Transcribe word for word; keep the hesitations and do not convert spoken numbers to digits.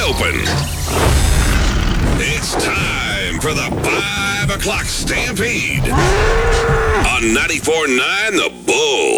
open. It's time for the five o'clock Stampede on ninety-four point nine The Bull.